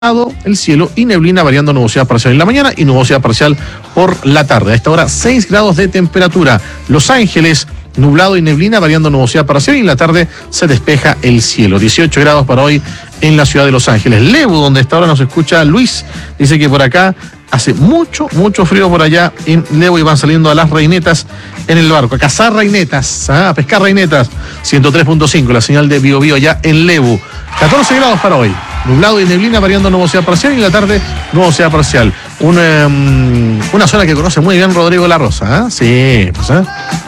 el cielo y neblina variando nubosidad parcial en la mañana y nubosidad parcial por la tarde. A esta hora 6 grados de temperatura. Los Ángeles, nublado y neblina variando nubosidad parcial y en la tarde se despeja el cielo. 18 grados para hoy en la ciudad de Los Ángeles. Lebu, donde esta hora nos escucha Luis, dice que por acá hace mucho frío por allá en Lebu y van saliendo a las reinetas en el barco, a cazar reinetas, a pescar reinetas. 103.5, la señal de Bio Bio allá en Lebu. 14 grados para hoy. Nublado y neblina variando nubosidad parcial y en la tarde nubosidad parcial. Una zona que conoce muy bien Rodrigo La Rosa, ¿eh? Sí, pues,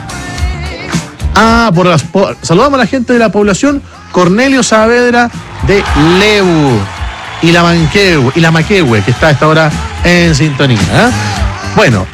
saludamos a la gente de la población Cornelio Saavedra de Lebu y la Maquehue, que está a esta hora en sintonía, ¿eh? Bueno,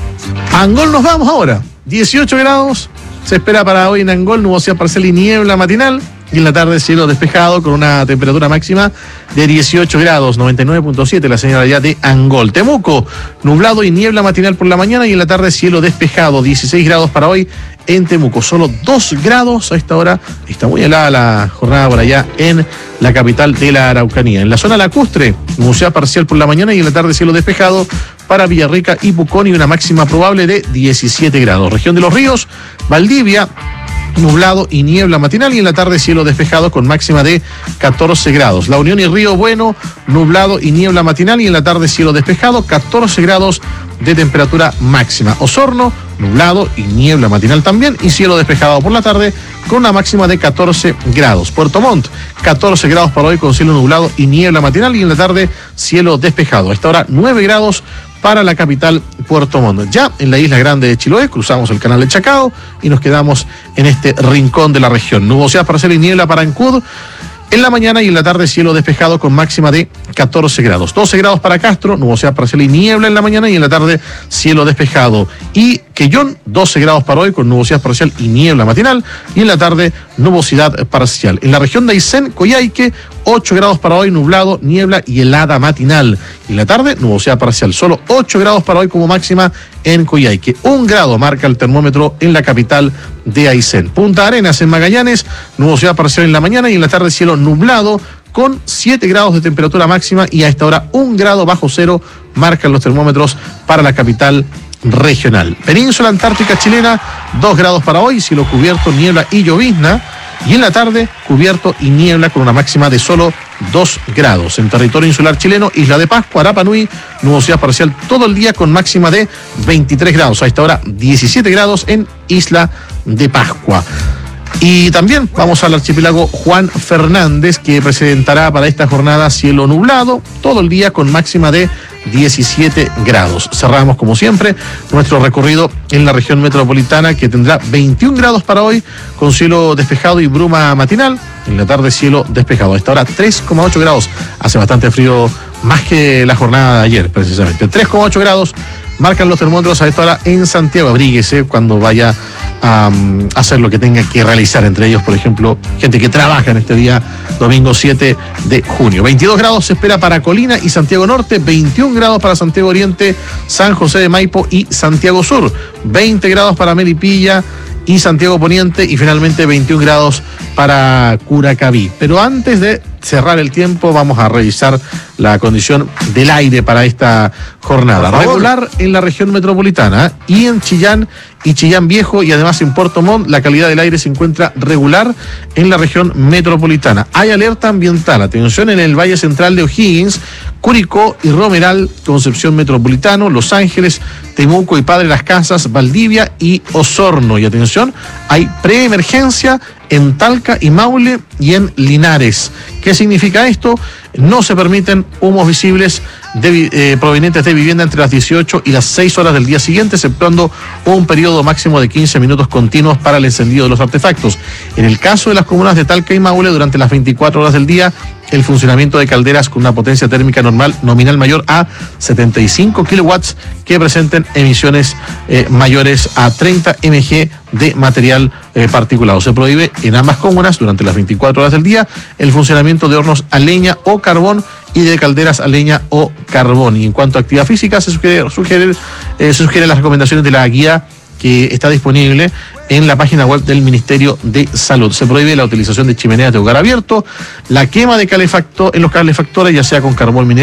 a Angol nos vamos ahora. 18 grados se espera para hoy en Angol, nubosidad parcial y niebla matinal. Y en la tarde cielo despejado con una temperatura máxima de 18 grados, 99.7 la señal allá de Angol. Temuco, nublado y niebla matinal por la mañana y en la tarde cielo despejado, 16 grados para hoy en Temuco. Solo 2 grados a esta hora, está muy helada la jornada por allá en la capital de la Araucanía. En la zona lacustre, nubosidad parcial por la mañana y en la tarde cielo despejado para Villarrica y Pucón y una máxima probable de 17 grados. Región de los Ríos, Valdivia, nublado y niebla matinal y en la tarde cielo despejado con máxima de 14 grados. La Unión y Río Bueno, nublado y niebla matinal y en la tarde cielo despejado, 14 grados de temperatura máxima. Osorno, nublado y niebla matinal también y cielo despejado por la tarde con una máxima de 14 grados. Puerto Montt, 14 grados para hoy con cielo nublado y niebla matinal y en la tarde cielo despejado. A esta hora 9 grados para la capital Puerto Montt. Ya en la isla grande de Chiloé cruzamos el canal de Chacao y nos quedamos en este rincón de la región. Nubosidad parcial y niebla para Ancud en la mañana y en la tarde cielo despejado con máxima de 14 grados. 12 grados para Castro, nubosidad parcial y niebla en la mañana y en la tarde cielo despejado. Y Quellón, 12 grados para hoy con nubosidad parcial y niebla matinal y en la tarde nubosidad parcial. En la región de Aysén, Coyhaique, 8 grados para hoy, nublado, niebla y helada matinal. Y en la tarde, nubosidad parcial. Solo 8 grados para hoy como máxima en Coyhaique. 1 grado marca el termómetro en la capital de Aysén. Punta Arenas en Magallanes, nubosidad parcial en la mañana y en la tarde cielo nublado con 7 grados de temperatura máxima y a esta hora 1 grado bajo cero marcan los termómetros para la capital regional. Península Antártica chilena, 2 grados para hoy, cielo cubierto, niebla y llovizna. Y en la tarde, cubierto y niebla con una máxima de solo 2 grados. En territorio insular chileno, Isla de Pascua, Rapa Nui, nubosidad parcial todo el día con máxima de 23 grados. A esta hora, 17 grados en Isla de Pascua. Y también vamos al archipiélago Juan Fernández, que presentará para esta jornada cielo nublado todo el día con máxima de 17 grados. Cerramos como siempre nuestro recorrido en la región metropolitana, que tendrá 21 grados para hoy con cielo despejado y bruma matinal. En la tarde cielo despejado. A esta hora 3,8 grados. Hace bastante frío, más que la jornada de ayer precisamente. 3,8 grados marcan los termómetros a esta hora en Santiago. Abríguese cuando vaya a hacer lo que tenga que realizar, entre ellos, por ejemplo, gente que trabaja en este día, domingo 7 de junio. 22 grados se espera para Colina y Santiago Norte, 21 grados para Santiago Oriente, San José de Maipo y Santiago Sur, 20 grados para Melipilla y Santiago Poniente y finalmente 21 grados para Curacaví. Pero antes de cerrar el tiempo, vamos a revisar la condición del aire para esta jornada. Regular en la región metropolitana y en Chillán y Chillán Viejo y además en Puerto Montt la calidad del aire se encuentra regular en la región metropolitana. Hay alerta ambiental, atención en el Valle Central de O'Higgins, Curicó y Romeral, Concepción Metropolitano, Los Ángeles, Temuco y Padre Las Casas, Valdivia y Osorno. Y atención, hay preemergencia en Talca y Maule y en Linares. ¿Qué significa esto? No se permiten humos visibles provenientes de vivienda entre las 18 y las 6 horas del día siguiente, exceptuando un periodo máximo de 15 minutos continuos para el encendido de los artefactos. En el caso de las comunas de Talca y Maule, durante las 24 horas del día, el funcionamiento de calderas con una potencia térmica nominal mayor a 75 kilowatts que presenten emisiones mayores a 30 mg de material particulado. Se prohíbe en ambas comunas durante las 24 horas del día el funcionamiento de hornos a leña o carbón y de calderas a leña o carbón. Y en cuanto a actividad física, se sugieren las recomendaciones de la guía que está disponible en la página web del Ministerio de Salud. Se prohíbe la utilización de chimeneas de hogar abierto, la quema de en los calefactores, ya sea con carbón mineral